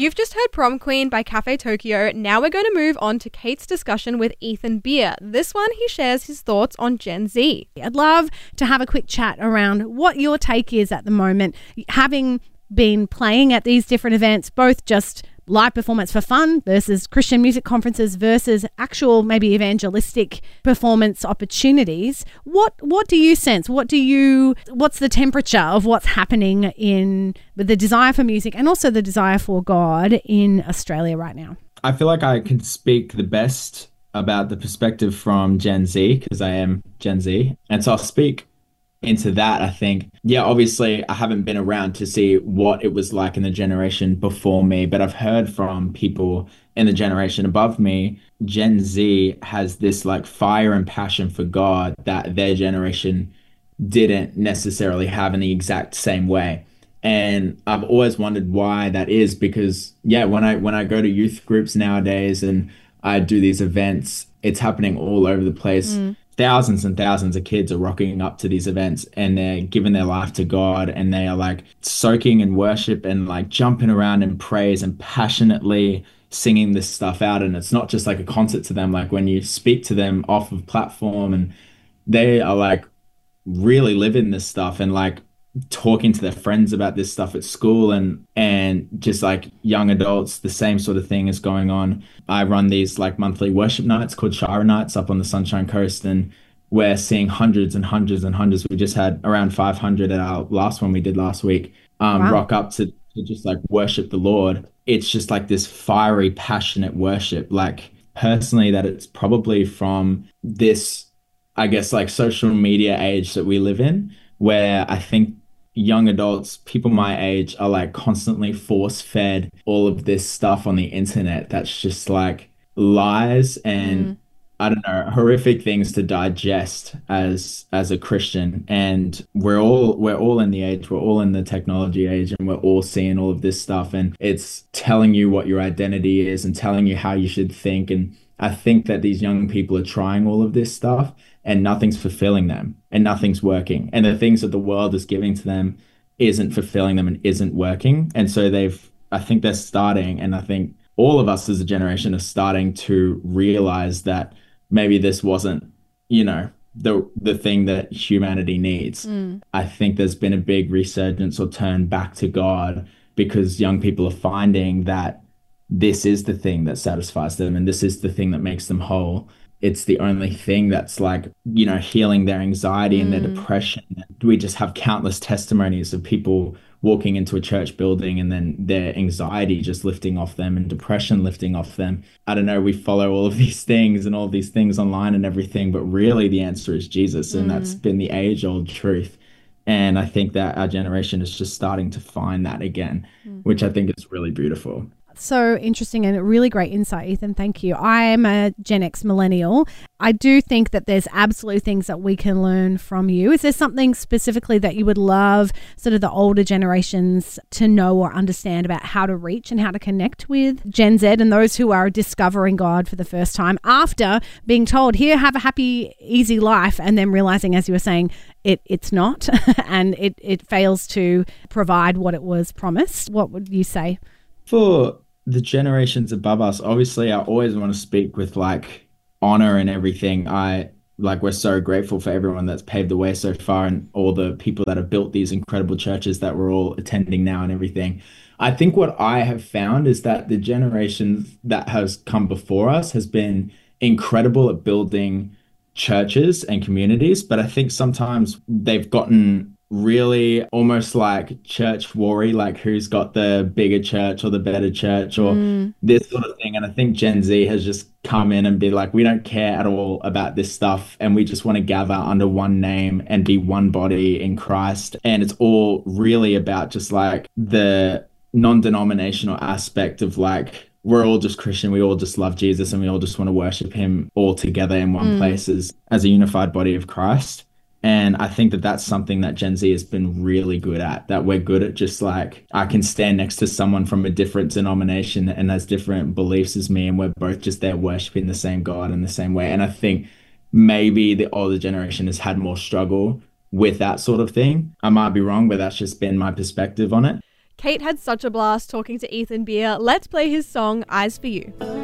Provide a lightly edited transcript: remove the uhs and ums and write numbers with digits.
You've just heard Prom Queen by Cafe Tokyo. Now we're going to move on to Kate's discussion with Ethan Beer. This one, he shares his thoughts on Gen Z. I'd love to have a quick chat around what your take is at the moment, having been playing at these different events, both just live performance for fun versus Christian music conferences versus actual maybe evangelistic performance opportunities. What do you sense? What's the temperature of what's happening with the desire for music and also the desire for God in Australia right now? I feel like I can speak the best about the perspective from Gen Z because I am Gen Z. And so I'll speak into that. I think, obviously I haven't been around to see what it was like in the generation before me, but I've heard from people in the generation above me. Gen Z has this like fire and passion for God that their generation didn't necessarily have in the exact same way. And I've always wondered why that is, because when I go to youth groups nowadays and I do these events, it's happening all over the place. Thousands and thousands of kids are rocking up to these events and they're giving their life to God and they are like soaking in worship and like jumping around in praise and passionately singing this stuff out. And it's not just like a concert to them. Like when you speak to them off of platform and they are like really living this stuff and like talking to their friends about this stuff at school and just like young adults, the same sort of thing is going on. I run these like monthly worship nights called Shira Nights up on the Sunshine Coast, and we're seeing hundreds and hundreds and hundreds. We just had around 500 at our last one we did last week, Wow. rock up to just like worship the Lord. It's just like this fiery, passionate worship. Like personally, that it's probably from this, I guess, like social media age that we live in, where I think young adults, people my age, are like constantly force fed all of this stuff on the internet that's just like lies and I don't know, horrific things to digest as a Christian. And we're all in the age, we're all in the technology age, and we're all seeing all of this stuff, and it's telling you what your identity is and telling you how you should think. And I think that these young people are trying all of this stuff and nothing's fulfilling them and nothing's working. And the things that the world is giving to them isn't fulfilling them and isn't working. And so I think they're starting, and I think all of us as a generation are starting to realize that maybe this wasn't, the thing that humanity needs. I think there's been a big resurgence or turn back to God because young people are finding that this is the thing that satisfies them and this is the thing that makes them whole. It's the only thing that's like, healing their anxiety and their depression. We just have countless testimonies of people walking into a church building and then their anxiety just lifting off them and depression lifting off them. I don't know, we follow all of these things and all of these things online and everything, but really the answer is Jesus. And that's been the age-old truth. And I think that our generation is just starting to find that again, which I think is really beautiful. So interesting and a really great insight, Ethan. Thank you. I am a Gen X millennial. I do think that there's absolute things that we can learn from you. Is there something specifically that you would love sort of the older generations to know or understand about how to reach and how to connect with Gen Z and those who are discovering God for the first time after being told, here, have a happy, easy life, and then realizing, as you were saying, it's not and it fails to provide what it was promised? What would you say? For the generations above us, obviously I always want to speak with like honor and everything. We're so grateful for everyone that's paved the way so far and all the people that have built these incredible churches that we're all attending now and everything. I think what I have found is that the generation that has come before us has been incredible at building churches and communities, but I think sometimes they've gotten really almost like church worry, like who's got the bigger church or the better church or this sort of thing. And I think Gen Z has just come in and be like, we don't care at all about this stuff and we just want to gather under one name and be one body in Christ. And it's all really about just like the non-denominational aspect of like, we're all just Christian, we all just love Jesus and we all just want to worship him all together in one place as a unified body of Christ. And I think that that's something that Gen Z has been really good at, that we're good at just like, I can stand next to someone from a different denomination and has different beliefs as me, and we're both just there worshiping the same God in the same way. And I think maybe the older generation has had more struggle with that sort of thing. I might be wrong, but that's just been my perspective on it. Kate had such a blast talking to Ethan Beer. Let's play his song, Eyes for You.